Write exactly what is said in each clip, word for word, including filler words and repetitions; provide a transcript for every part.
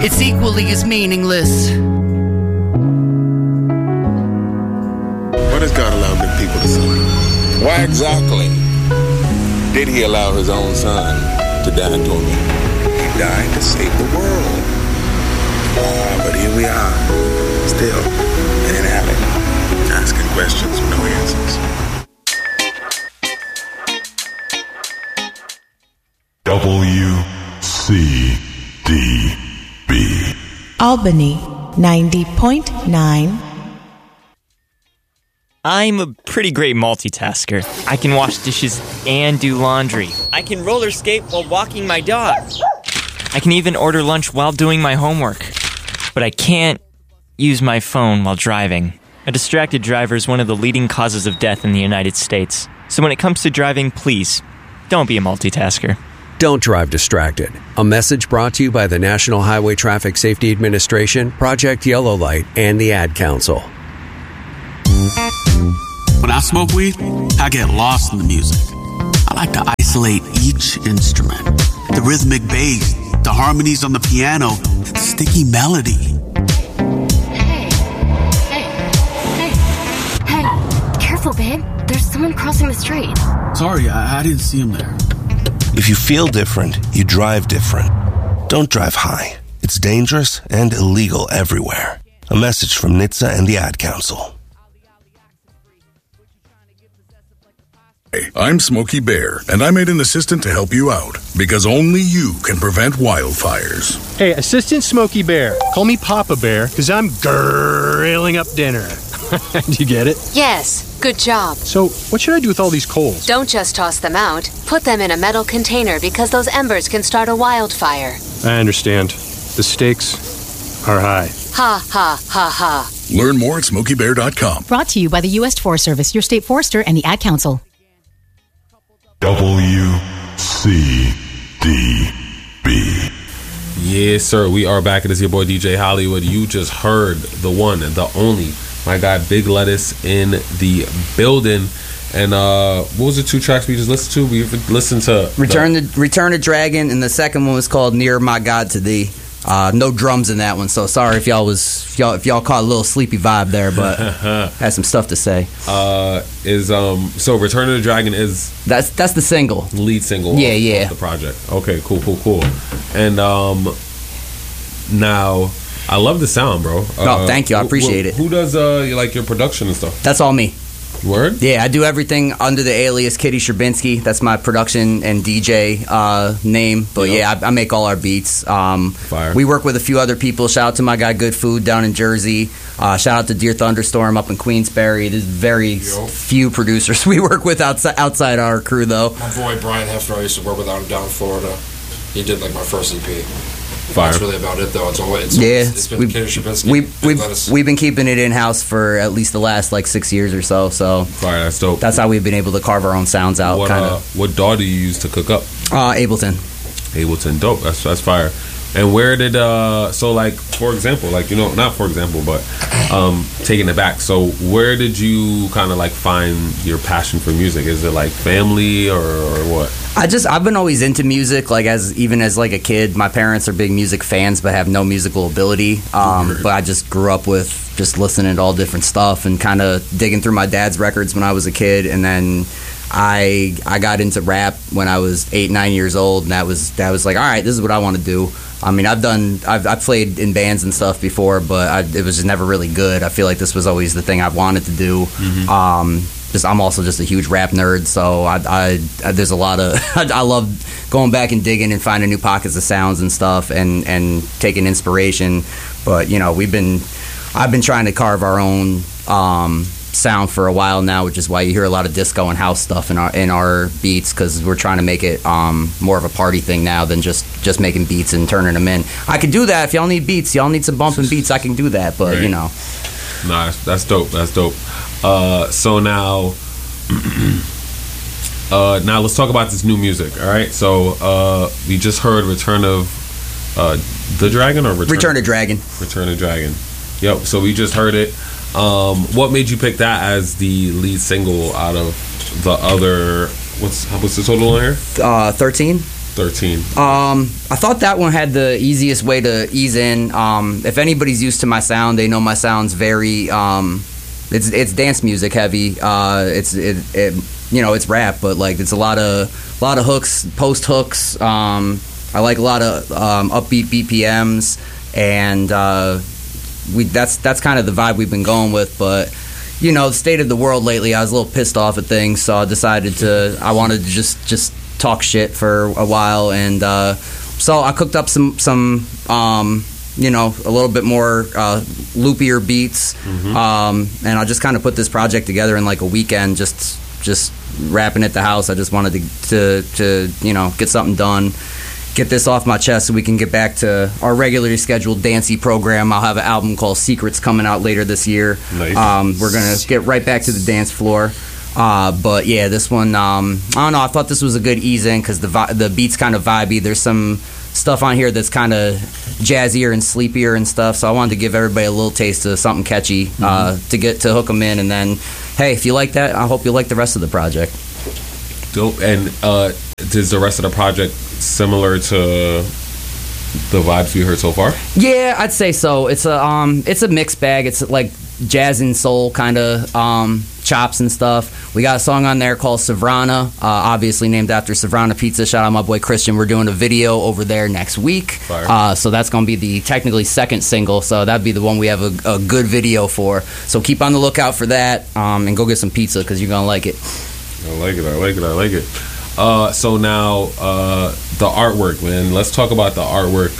it's equally as meaningless. Why does God allow good people to suffer? Why exactly did he allow his own son to die to me? He died to save the world. Uh, but here we are, still in an alley, asking questions with no answers. W C D B Albany ninety point nine. I'm a pretty great multitasker. I can wash dishes and do laundry. I can roller skate while walking my dog. I can even order lunch while doing my homework. But I can't use my phone while driving. A distracted driver is one of the leading causes of death in the United States. So when it comes to driving, please, don't be a multitasker. Don't drive distracted. A message brought to you by the National Highway Traffic Safety Administration, Project Yellow Light, and the Ad Council. When I smoke weed, I get lost in the music. I like to isolate each instrument. The rhythmic bass, the harmonies on the piano, the sticky melody. Hey, hey, hey, hey, careful, babe. There's someone crossing the street. Sorry, I, I didn't see him there. If you feel different, you drive different. Don't drive high. It's dangerous and illegal everywhere. A message from N H T S A and the Ad Council. Hey, I'm Smokey Bear, and I made an assistant to help you out, because only you can prevent wildfires. Hey, Assistant Smokey Bear, call me Papa Bear, because I'm grilling up dinner. Do you get it? Yes, good job. So, what should I do with all these coals? Don't just toss them out. Put them in a metal container, because those embers can start a wildfire. I understand. The stakes are high. Ha, ha, ha, ha. Learn more at smokey bear dot com. Brought to you by the U S Forest Service, your state forester, and the Ad Council. W C D B. Yes, sir. We are back. It is your boy D J Hollywood. You just heard the one and the only, my guy Big Lettuce in the building. And uh, what was the two tracks we just listened to? We listened to Return the, the Return to Dragon, and the second one was called Near My God to Thee. Uh, no drums in that one, so sorry if y'all was if y'all, if y'all caught a little sleepy vibe there, but had some stuff to say. Uh, is um so Return of the Dragon is that's that's the single, lead single. Yeah, of, yeah. Of the project. Okay, cool, cool, cool. And um, now I love the sound, bro. Oh, uh, thank you, I appreciate wh- it. Who does uh like your production and stuff? That's all me. Word? Yeah, I do everything under the alias Kitty Sherbinsky. That's my production and D J uh, name. But yep. yeah, I, I make all our beats. Um, Fire. We work with a few other people. Shout out to my guy Good Food down in Jersey. Uh, shout out to Deer Thunderstorm up in Queensbury. There's very Yo. few producers we work with outside outside our crew, though. My boy Brian Hefner, I used to work with out down in Florida. He did like my first E P. Fire. That's really about it, though. It's always it's, yeah. it's been we've, Kitty Sherbinsky. We've we've, we've been keeping it in house for at least the last like six years or so. So Fire, that's dope. That's how we've been able to carve our own sounds out. What kind uh, of. what D A W do you use to cook up? Uh, Ableton. Ableton, dope. That's that's fire. And where did uh so like for example, like you know not for example, but um taking it back. So where did you kind of like find your passion for music? Is it like family or, or what? I just I've been always into music. Like as even as like a kid, my parents are big music fans, but have no musical ability. Um, but I just grew up with just listening to all different stuff and kind of digging through my dad's records when I was a kid, and then. I I got into rap when I was eight nine years old, and that was that was like, all right, this is what I want to do. I mean, I've done I've I've played in bands and stuff before, but I, it was just never really good. I feel like this was always the thing I wanted to do. Mm-hmm. Um, just I'm also just a huge rap nerd, so I, I, I there's a lot of I, I love going back and digging and finding new pockets of sounds and stuff, and and taking inspiration. But you know, we've been I've been trying to carve our own. Um, sound for a while now, which is why you hear a lot of disco and house stuff in our in our beats, because we're trying to make it um, more of a party thing now than just just making beats and turning them in. I can do that if y'all need beats, y'all need some bumping beats, I can do that, but right. you know. Nah, that's dope. That's dope. Uh, so now, uh, now let's talk about this new music. All right. So uh, we just heard "Return of uh, the Dragon" or Return, Return of Dragon. Return of Dragon. Yep. So we just heard it. Um, what made you pick that as the lead single out of the other? What's what's the total on here? Uh, thirteen. thirteen. Um, I thought that one had the easiest way to ease in. Um, if anybody's used to my sound, they know my sound's very. Um, it's it's dance music heavy. Uh, it's it, it you know it's rap, but like it's a lot of a lot of hooks, post hooks. Um, I like a lot of um, upbeat B P Ms, and uh, we that's that's kind of the vibe we've been going with, but. You know, the state of the world lately, I was a little pissed off at things, so I decided to, I wanted to just, just talk shit for a while, and uh, so I cooked up some, some um, you know, a little bit more uh, loopier beats, mm-hmm. um, and I just kind of put this project together in like a weekend, just just rapping at the house. I just wanted to, to, to you know, get something done. Get this off my chest so we can get back to our regularly scheduled dancey program. I'll have an album called Secrets coming out later this year. Nice. Um, we're going to get right back to the dance floor. Uh, but yeah, this one, um, I don't know, I thought this was a good ease in because the, vi- the beat's kind of vibey. There's some stuff on here that's kind of jazzier and sleepier and stuff, so I wanted to give everybody a little taste of something catchy mm-hmm. uh, to get to hook them in. And then, hey, if you like that, I hope you like the rest of the project. Dope. And uh, is the rest of the project similar to the vibes we heard so far? Yeah, I'd say so. It's a um, it's a mixed bag. It's like jazz and soul kind of um, chops and stuff. We got a song on there called Savrana, uh, obviously named after Savrana Pizza. Shout out my boy Christian. We're doing a video over there next week, uh, so that's going to be the technically second single. So that'd be the one we have a, a good video for. So keep on the lookout for that, um, and go get some pizza because you're gonna like it. I like it. I like it. I like it. Uh, so now uh, the artwork, man. Let's talk about the artwork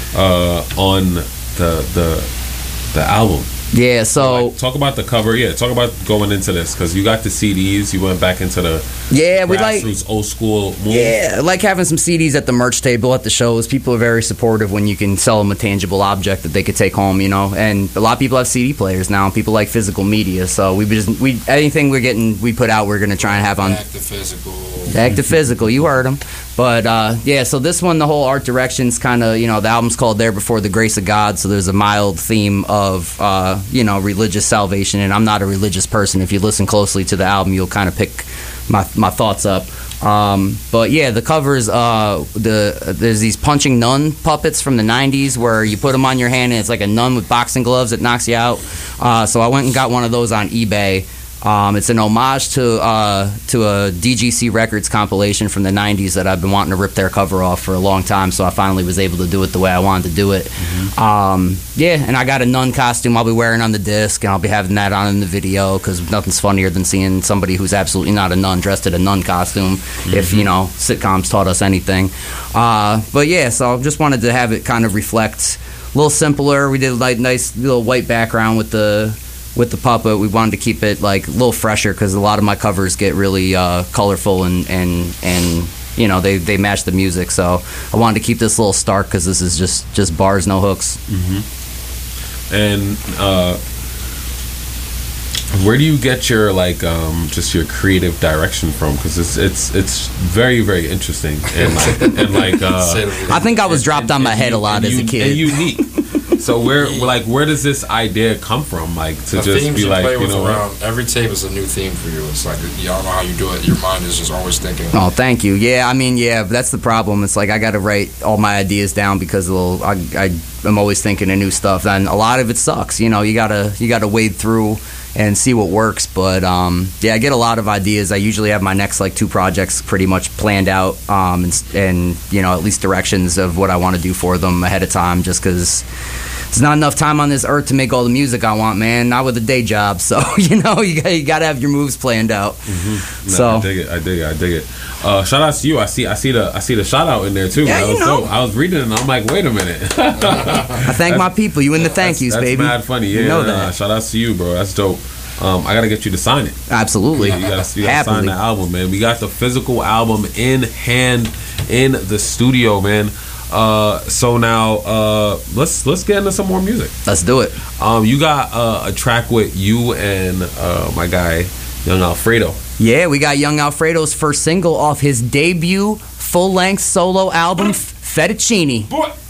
uh, on the the the album. Yeah. So like, talk about the cover. Yeah. Talk about going into this because you got the C Ds. You went back into the yeah. We like old school move. Yeah. I like having some C Ds at the merch table at the shows. People are very supportive when you can sell them a tangible object that they could take home. You know, and a lot of people have C D players now. People like physical media. So we just we anything we're getting we put out we're gonna try and have on active physical. Active physical. You heard them. But uh, yeah. So this one, the whole art direction's kind of you know the album's called There Before the Grace of God. So there's a mild theme of uh, you know religious salvation. And I'm not a religious person. If you listen closely to the album, you'll kind of pick my my thoughts up. Um, but yeah, the covers. Uh, the there's these punching nun puppets from the nineties where you put them on your hand and it's like a nun with boxing gloves that knocks you out. Uh, so I went and got one of those on eBay. Um, it's an homage to uh, to a D G C Records compilation from the nineties that I've been wanting to rip their cover off for a long time, so I finally was able to do it the way I wanted to do it. Mm-hmm. Um, yeah, and I got a nun costume I'll be wearing on the disc, and I'll be having that on in the video, because nothing's funnier than seeing somebody who's absolutely not a nun dressed in a nun costume, mm-hmm. if, you know, sitcoms taught us anything. Uh, but yeah, so I just wanted to have it kind of reflect a little simpler. We did a like, nice little white background with the... with the puppet. We wanted to keep it like a little fresher because a lot of my covers get really uh, colorful and, and and you know they, they match the music. So I wanted to keep this a little stark because this is just just bars, no hooks. Mm-hmm. And uh, where do you get your like um, just your creative direction from? Because it's it's it's very very interesting and like and like uh, I think I was dropped and, on my head a lot as you, a kid. And unique. So where, like, where does this idea come from? Like to the just be you like, play you with know, around, every tape is a new theme for you. It's like you don't know how you do it. Your mind is just always thinking. Oh, thank you. Yeah, I mean, yeah, but that's the problem. It's like I got to write all my ideas down because it'll, I, I, I'm always thinking of new stuff, and a lot of it sucks. You know, you gotta, you gotta wade through and see what works. But um, yeah, I get a lot of ideas. I usually have my next like two projects pretty much planned out, um, and, and you know, at least directions of what I want to do for them ahead of time, just because. There's not enough time on this earth to make all the music I want, man. Not with a day job, so you know you got, you got to have your moves planned out. Mm-hmm. No, so I dig it, I dig it, I dig it. Uh, shout out to you. I see, I see the, I see the shout out in there too. Yeah, I you was know. so, I was reading it and I'm like, wait a minute. I thank my people. You in the thank that's, yous, that's baby. Mad funny. Yeah, you know nah, that. Shout out to you, bro. That's dope. Um, I gotta get you to sign it. Absolutely. You gotta, you gotta sign the album, man. We got the physical album in hand in the studio, man. Uh, so now uh, let's let's get into some more music. Let's do it. Um, you got uh, a track with you and uh, my guy Young Alfredo. Yeah, we got Young Alfredo's first single off his debut full-length solo album, Fettuccine.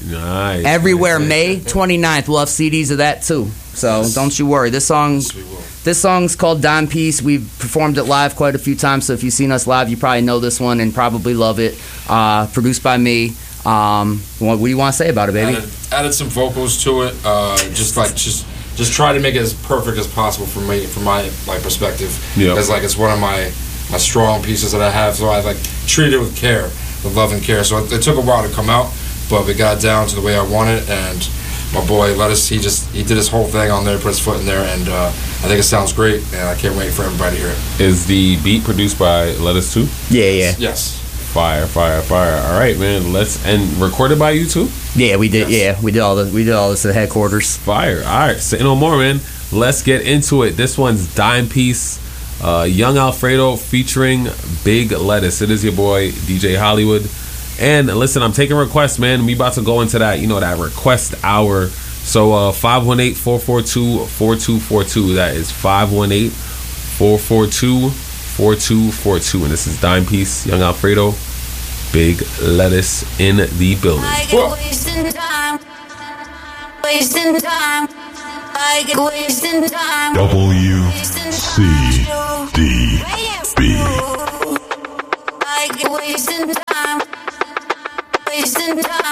Nice. Everywhere, May twenty-ninth. We'll have C Ds of that too. So don't you worry. This song, this song's called Dime Piece. We've performed it live quite a few times, so if you've seen us live, you probably know this one and probably love it. Uh, produced by me. Um, what, what do you want to say about it, baby? Added, added some vocals to it. Uh, just like just just try to make it as perfect as possible for me, from my like perspective. Yeah. Because like it's one of my my strong pieces that I have, so I like treat it with care, with love and care. So it, it took a while to come out, but we got down to the way I wanted, and my boy Lettuce, he just he did his whole thing on there, put his foot in there, and uh, I think it sounds great, and I can't wait for everybody to hear it. Is the beat produced by Lettuce too? Yeah, yeah. Yes. Fire, fire, fire. All right, man. Let's and recorded by you too? Yeah, we did. Yes. Yeah, we did all the we did all this at headquarters. Fire. All right, say no more, man. Let's get into it. This one's Dime Piece, uh, Young Alfredo featuring Big Lettuce. It is your boy D J Hollywood. And listen, I'm taking requests, man. We about to go into that, you know, that request hour. So uh, five one eight, four four two, four two four two. That is five one eight, four four two, four two four two. And this is Dime Piece, Young Alfredo, Big Lettuce in the building. I get wasting time, wasting time. I get wasting time. W C D B. I get wasting time, wasting time.